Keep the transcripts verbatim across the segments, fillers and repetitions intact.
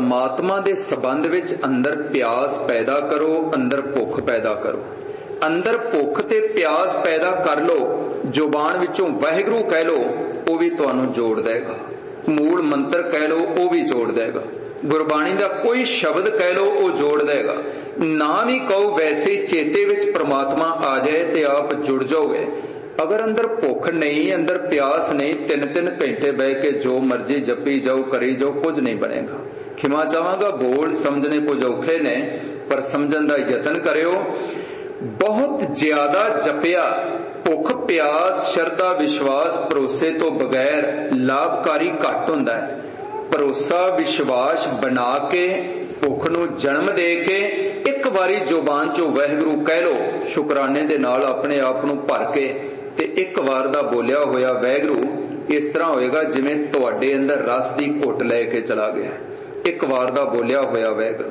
परमात्मा दे संबंध विच अंदर प्यास पैदा करो, अंदर भुख पैदा करो। अंदर भुख ते प्यास पैदा कर लो, जुबान विचों वाहिगुरू कह लो, वो भी तुहानूं जोड़ देगा। मूल मंत्र कह लो, वो भी जोड़ देगा। गुरबाणी दा कोई शब्द कह लो, वो जोड़ देगा। ना भी कहो, वैसे ही चेते विच परमात्मा आ जाए ते आप जुड़ जाओगे। अगर अंदर भुख नहीं, अंदर प्यास नहीं, तीन तीन घंटे बह के जो मर्जी जपी जाओ, करी जाओ, कुछ नहीं बनेगा। खिमा चाहांगा, बोल समझने कुछ औखे ने, पर समझण दा यतन करियो। बहुत ज्यादा जपिया भुख प्यास शरधा विश्वास भरोसे तो बगैर लाभकारी घट हुंदा है। भरोसा विश्वास बना के भुख नूं जन्म दे के एक बारी जुबान चों वाहिगुरू कह लो, शुकराने दे नाल अपने आप नूं भर के ते एक बार दा बोलिया होया वाहिगुरू इस तरह होएगा जिवें तुहाडे अंदर रस दी घुट लेके चला गया। एक बार दा बोलिया होया वाहिगुरू।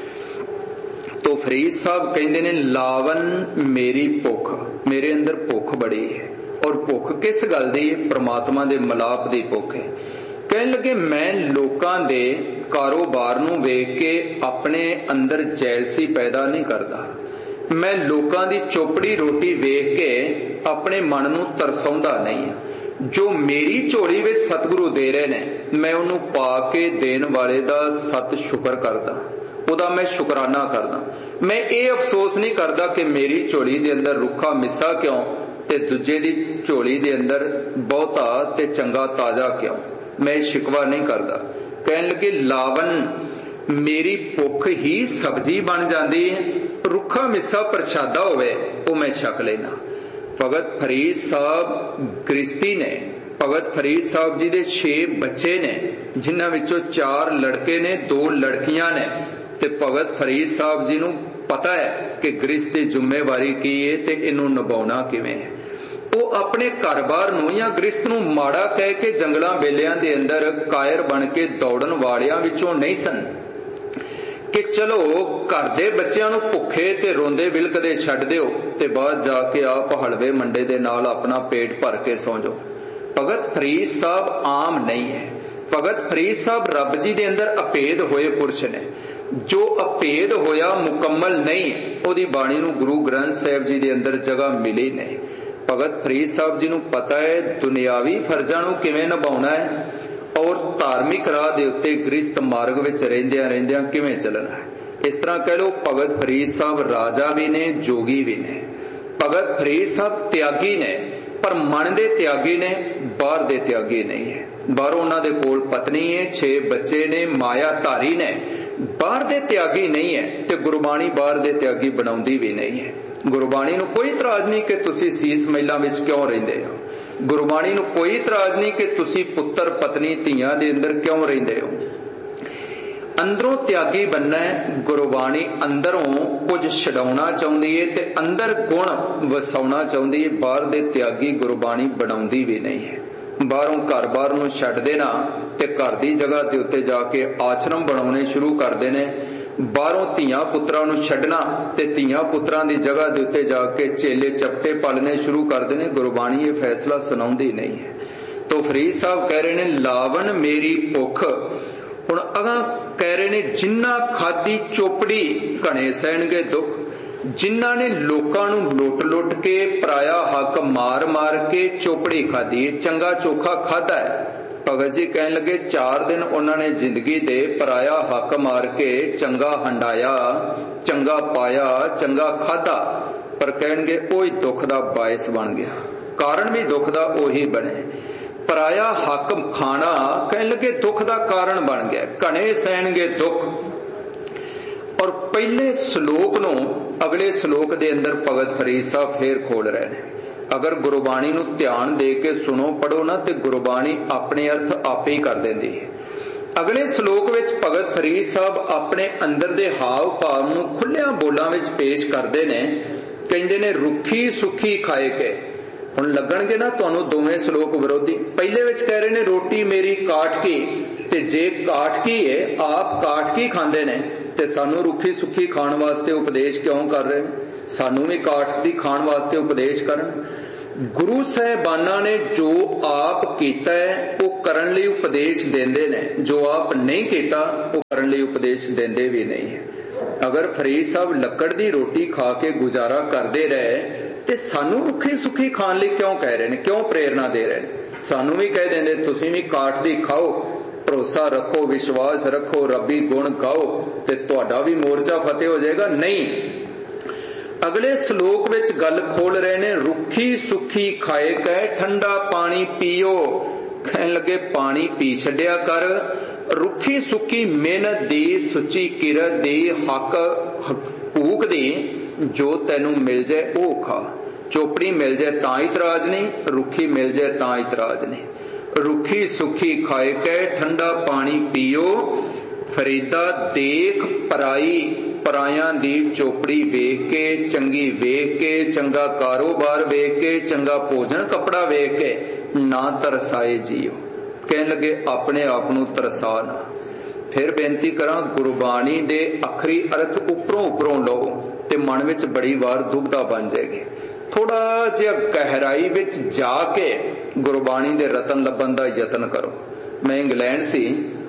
तो फरीद साहब कहंदे ने, लावन मेरी भुख, मेरे अंदर भुख बड़ी है। और भुख किस गल दी? परमात्मा दे मिलाप दी भुख है। कहन लगे, मैं लोकां दे कारोबार नूं वेख के अपने अंदर जैलसी पैदा नहीं करदा। मैं लोकां दी चोपड़ी रोटी वेख के अपने मन नूं तरसाउंदा नहीं। जो मेरी झोली विच सतगुरु दे रहे ने, मैं उन्होंने पा के देन वाले दा सत शुकर करदा, उदा मैं शुकराना करदा। मैं ये अफसोस नहीं करदा कि मेरी झोली दे अंदर रुखा मिस्सा क्यों ते दूजे दी झोली दे अंदर बहुता ते चंगा ताजा क्यों। मैं शिकवा नहीं करदा। कहन लगे, लावन मेरी भुख ही सब्जी बन जाती है। रुखा मिस्सा प्रशादा होवे वो मैं छक लेना। भगत फरीद साहब गृहस्थी ने, भगत फरीद साहब जी दे छे बच्चे ने, जिन्हां विचों चार लड़के ने, दो लड़कियां ने। ते भगत फरीद साहब जी नूं पता है कि गृहस्थ दी जिम्मेवारी की है ते इनू निभाउणा किवें है। वो अपने घर बार नूं या गृहस्थ नूं माड़ा कह के जंगलां बेलियां दे अंदर कायर बन के दौड़न वालियां विचों नहीं सन कि चलो घर दे बच्चियां नूं भुखे ते रोंदे विलकदे छड्ड दिओ ते बाहर जाके आप हलवे मंडे दे नाल अपना पेट भर के सौ जाओ। भगत फरीद साहब आम नहीं है। भगत फरीद साहब रब जी दे अंदर अभेद होए पुरुष ने। जो अभेद होया मुकम्मल नहीं, ओदी बाणी नूं गुरु ग्रंथ साहिब जी दे अंदर जगह मिली नहीं। भगत फरीद साहब जी नूं पता है दुनियावी फर्जां नूं किवें निभाउणा है और धार्मिक राह दे उत्ते गृहस्थ मार्ग विच रहिंदियां रहिंदियां किवें चलना है। इस तरह कह लो, भगत फरीद साहब राजा भी ने, जोगी भी ने। भगत फरीद साहब त्यागी ने, पर मन दे त्यागी ने, बाहर दे त्यागी नहीं है। बाहरों उन्हां दे कोल पत्नी है, छे बच्चे ने, माया धारी ने, बाहर दे त्यागी नहीं है। ते गुरबाणी बाहर दे त्यागी बनाउंदी भी नहीं है। गुरबाणी नूं कोई इतराज नहीं कि तुसी सीस महिलां विच क्यों रहिंदे हो। गुरबाणी नूं कोई इतराज नहीं कि तुसी पुत्र पत्नी धीआं दे अंदर क्यों रहिंदे हो। अंदरों त्यागी बनना है। गुरबाणी अंदरों कुछ छडाउणा चाहुंदी है ते अंदर गुण वसाउणा चाहुंदी है। बाहर दे त्यागी गुरबाणी बनाउंदी भी नहीं है। बाहरों घर बार नूं छड्ड देना ते घर दी जगह दे उत्ते जाके आश्रम बनाउणे शुरू कर देने। बाहरों धीआं पुत्रां नूं छड्डना ते धीआं पुत्रां दी जगह दे उत्ते जाके चेले चपटे पालने शुरू कर देने। गुरबाणी ये फैसला सुनाउंदी नहीं है। तो फरीद साहब कह रहे ने, लावन मेरी भुख। हुण अगां कह रहे ने, जिन्ना खादी चोपड़ी घणे सहणगे दुख। जिन्हां ने लोकां नूं लुट लुट के पराया हक मार मार के चोपड़ी खादी, चंगा चोखा खादा है। भगत जी कहन लगे, चार दिन उन्होंने जिंदगी दे पराया हक मार के चंगा हंडाया, चंगा पाया, चंगा खादा, पर कहणगे ओही दुख दा बायस बन गया। कारण भी दुख दा ओही बने। पराया हक खाना कहन लगे दुख दा कारण बन गया। घने सहणगे दुख। और पहले श्लोक नूं अगले श्लोक दे अंदर भगत फरीद साहब फेर खोल रहे हैं। अगर गुरबाणी नूं ध्यान दे के सुनो पढ़ो ना तो गुरबाणी अपने अर्थ आपे ही कर देंदी है। अगले श्लोक विच भगत फरीद साहब अपने अंदर दे हाव भाव नूं खुल्लियां बोलां विच पेश करदे ने। कहंदे ने, रुखी सुखी खाए के। हुण लगणगे ना तुहानूं दोवें श्लोक विरोधी। पहले विच कह रहे ने, रोटी मेरी काटकी, ते जे काटकी है आप काटकी खांदे ने ते सानू रुखी सुखी खाण वास्ते उपदेश क्यों कर रहे हैं। सानू भी काट दी खाण वास्ते उपदेश करन। गुरु साहिबाना ने जो आप कीता है वो करन लई उपदेश देंदे ने, जो आप नहीं कीता वो करन लई उपदेश देंदे भी नहीं है। अगर फरीद साहब लकड़ दी रोटी खा के गुजारा करते रहे ते सानू रुखी सुखी खान लई क्यों कह रहे ने, क्यों प्रेरणा दे रहे ने? सानू भी कह देंदे तुसीं भी काठ दी खाओ, भरोसा रखो, विश्वास रखो, रब्बी गुण गाओ ते तुहाडा भी मोर्चा फतेह हो जाएगा। नहीं, अगले श्लोक विच गल खोल रहे ने, रुखी सुखी खाए कै ठंडा पानी पीओ। कहन लगे पानी पी छड्या कर, रुखी सुखी मेहनत दी, सुची किरत दी, हक हकूक दी, जो तैनू मिल जाए वो खा। चोपड़ी मिल जाए तां इतराज नहीं, रुखी मिल जाए तां इतराज नहीं। रुखी सुखी खाए कै ठंडा पानी पीओ, फरीदा देख पराई, परायां दी चोपड़ी वेख के, चंगी वेख के, चंगा कारोबार वेख के, चंगा भोजन कपड़ा वेख के ना तरसाए जियो। कहन लगे अपने आप नू तरसा ना। फिर बेनती करा, गुरबाणी दे अखरी अर्थ उपरों उपरों लो ते मन विच बड़ी वार दुविधा बन जाएगी। थोड़ा जिहा गहराई विच जाके गुरबाणी दे रतन लभन दा यतन करो। मैं इंग्लैंड सी,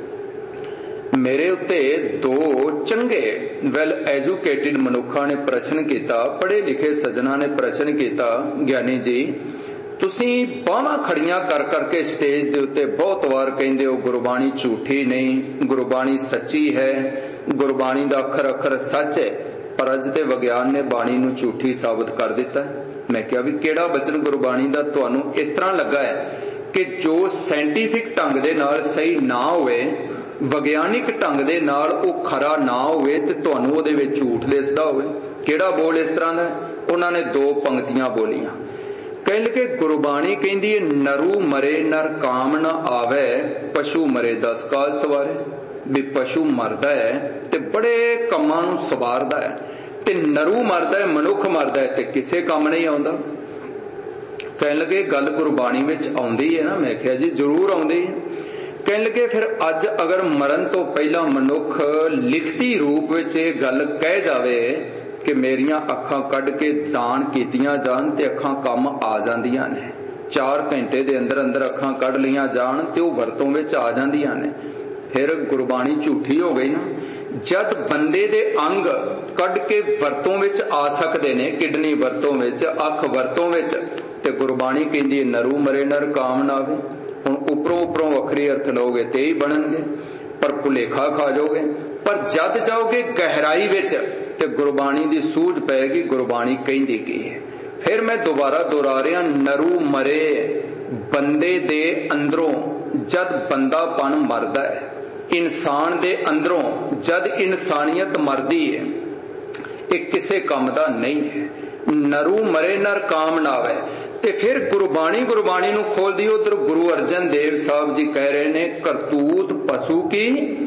मेरे उत्ते दो चंगे वैल एजुकेटेड मनुखा ने प्रश्न किया, पढ़े लिखे सज्जना ने प्रश्न किया, ज्ञानी जी तुसीं बाहां खड़ियां कर करके स्टेज दे उत्ते बहुत वार कहंदे हो गुरबाणी झूठी नहीं, गुरबाणी सच्ची है, गुरबाणी दा अखर अखर सच है, पर अज दे विज्ञान ने बाणी नूं झूठी साबित कर दिता है। मैं कहा भी किहड़ा वचन गुरबाणी दा तुहानूं इस तरह लगा है कि जो साइंटिफिक ढंग दे नाल सही ना होवे, विज्ञानिक ढंग दे नाल वो खरा ना होवे ते तुहानूं उहदे विच झूठ दिसदा होवे? किहड़ा बोल इस तरह दा? उन्हां ने दो पंक्तियां बोलियां। कहण लगे गुरबाणी कहंदी है, नरू मरे नर काम न आवे, पशु मरे दस काल सवारे। भी पशु मरदा है ते बड़े कम्मां नूं सवारदा है, ते नरू मरदा है, मनुख मरदा है ते किसे काम नहीं आउंदा। कहण लगे गल गुरबाणी विच आउंदी है ना? मैं कहा जी जरूर आउंदी है। कहण लगे फिर अज अगर मरण तो पहला मनुख लिखती रूप विच इह गल कह जावे कि मेरियां अखां कढ के दान कीतियां जान ते अखां काम आ जांदियां ने, चार घंटे दे अंदर अंदर अखां कढ लियां जान ते ओह वरतों विच आ जांदियां ने, फिर गुरबाणी झूठी हो गई ना। जद बंदे दे अंग कढ के वरतों विच आ सकदे ने, किडनी वरतों विच, अख वरतों विच, ते गुरबाणी कहंदी है नरू मरे नर काम ना आवे। हुण उपरों उपरों वखरी अर्थ लोगे ते ही बनणगे, पर भुलेखा खा जाओगे। पर जद जाओगे गहराई विच ते गुरबाणी दी सूझ पैगी गुरबाणी कहंदी की है। फिर मैं दोबारा दोहरा रहा, नरू मरे बंदे दे अंदरों जद बंदापन मरदा है, इंसान दे अंदरों जद इंसानियत मरदी है, एक किसे काम दा नहीं है। नरू मरे नर काम ना आवे। ते फिर गुरबाणी गुरबाणी नूं खोल दी, उधर गुरु अर्जन देव साहब जी कह रहे ने, करतूत पशु की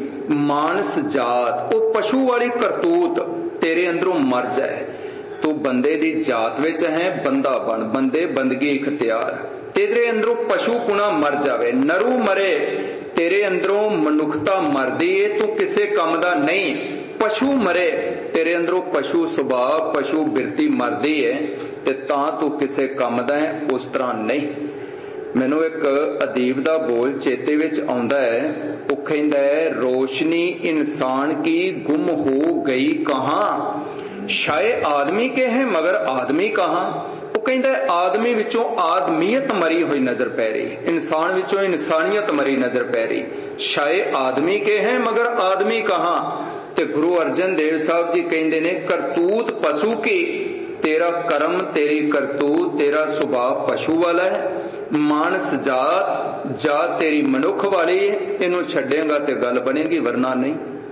मानस जात। वो पशु वाली करतूत तेरे अंदरों मर जाए, तू बंदे दी जात विच है, बंदा बन, बंदे बंदगी इख्तियार, तेरे अंदरों पशु पुना मर जावे। नरू मरे, तेरे अंदरों मनुखता मरदी है, तू किसे काम दा नहीं। पशु मरे, तेरे अंदरों पशु सुभाव पशु बिरती मरदी है, ते तां तू किसे काम दा है, उस तरह नहीं। मैनू एक अदीब दा बोल चेते विच आउंदा है, वो कहंदा है, रोशनी इंसान की गुम हो गई कहां, शायद आदमी के हैं मगर आदमी कहां। वो कहंदा है आदमी विचों आदमीयत मरी हुई नजर पै रही, इंसान विचों इंसानियत मरी नजर पै रही, शायद आदमी के हैं मगर आदमी कहां। ते गुरु अर्जन देव साहब जी कहंदे ने, करतूत पशु की, तेरा कर्म तेरी करतूत तेरा सुभाव पशु वाला है, मानस जात जात तेरी मनुख वाली है, इनू छड्डेगा ते गल बनेगी वरना नहीं।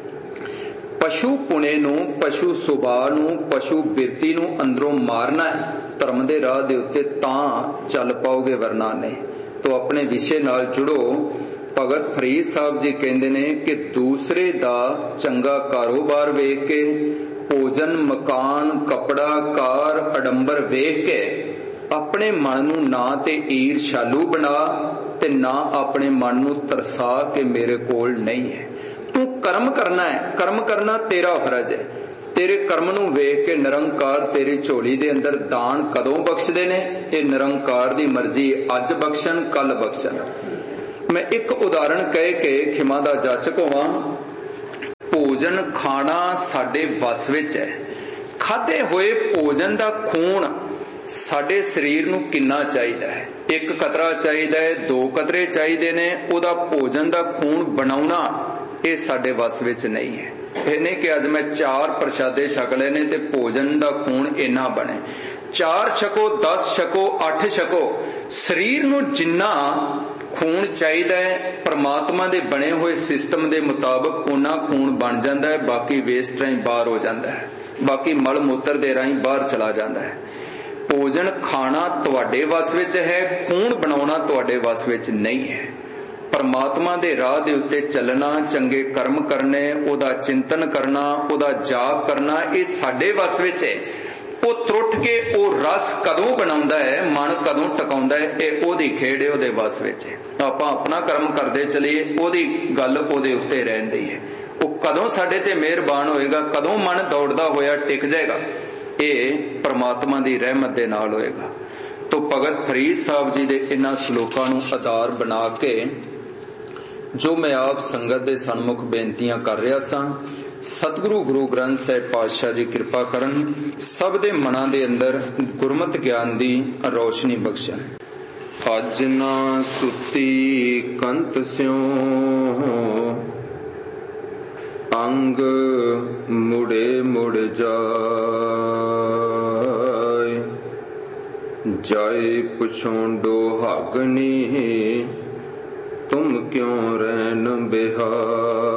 पशु पुणे नू पशु सुभाव नू पशु बिरती नू अंदरों मारना है, धर्म दे राह दे उत्ते तां चल पाओगे वरना नहीं। तो अपने विषय नाल जुड़ो। भगत फरीद साहब जी कहंदे ने कि दूसरे दा चंगा कारोबार वेख के, भोजन मकान कपड़ा कार अडंबर वेख के अपने मन नू ना ते ईर्ष्यालू बना ते ना अपने मन नू तरसा के मेरे कोल नहीं है। तू कर्म करना है, कर्म करना तेरा फर्ज है, तेरे कर्म नूं वेख के निरंकार तेरी झोली दे अंदर दान कदों बख्शदे ने? ये निरंकार दी मर्जी, अज बख्शन कल बख्शन। मैं एक उदाहरण कह के खिमा दा जाचक होवां। भोजन खाना साडे वस विच है। खाधे होए भोजन दा खून साडे शरीर नूं किन्ना चाहीदा है? एक कतरा चाहीदा है, दो कतरे चाहीदे ने। ओदा भोजन दा खून बनाउणा ये साडे वस विच नहीं है। ਇਹ नहीं कि अज मैं चार प्रशादे छक लेने ते भोजन दा खून इन्ना बने। चार छको, दस छको, अठ छको, शरीर नूं जिन्ना खून चाहिदा है परमात्मा दे बने हुए सिस्टम दे मुताबिक उन्ना खून बन जाता है। बाकी वेस्ट राही बाहर हो जाता है, बाकी मल मूत्र दे राही बाहर चला जाता है। भोजन खाना तुहाडे वस विच है, खून बनाउणा तुहाडे वस विच नहीं है। परमात्मा दे राह दे उत्ते चलना, चंगे कर्म करने, ओदा चिंतन करना, ओदा जाप करना, ये साडे वस विच है। वो त्रुट के वो रस कदों बनाउंदा है, मन कदों टकाउंदा है, ये ओदी खेड़ है, ओदे वस विच है। आपां अपना कर्म करदे चलीए, ओदी गल ओदे उत्ते रहिंदी है। वो कदों साडे ते मेहरबान होएगा, कदों मन दौड़दा होया टिक जाएगा, ये परमात्मा दी रहमत दे नाल होएगा। तो भगत फरीद साहब जी दे इन्हां श्लोकां नूं आधार बना के जो मैं आप संगत दे सन्मुख बेनतियां कर रहा सा, सतगुरु गुरु ग्रंथ साहिब पातशाह जी कृपा करन, सब दे मनां दे अंदर गुरमत ज्ञान दी रोशनी बख्शण। अज ना सुती कंत स्यों अंग मुड़े मुड़ जाए, जाए पुछों हागनी तुम क्यों रहन बिहार।